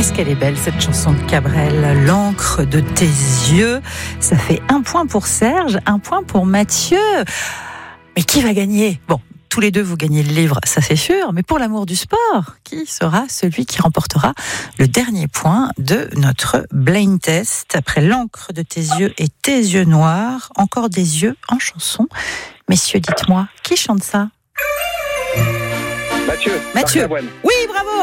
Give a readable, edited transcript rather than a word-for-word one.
Qu'est-ce qu'elle est belle cette chanson de Cabrel, l'encre de tes yeux. Ça fait 1 point pour Serge, 1 point pour Mathieu. Mais qui va gagner ? Bon, tous les deux vous gagnez le livre, ça c'est sûr, mais pour l'amour du sport, qui sera celui qui remportera le dernier point de notre blind test? Après l'encre de tes yeux et tes yeux noirs, encore des yeux en chanson. Messieurs, dites-moi, qui chante ça ? Mathieu. Mathieu. Oui, bravo.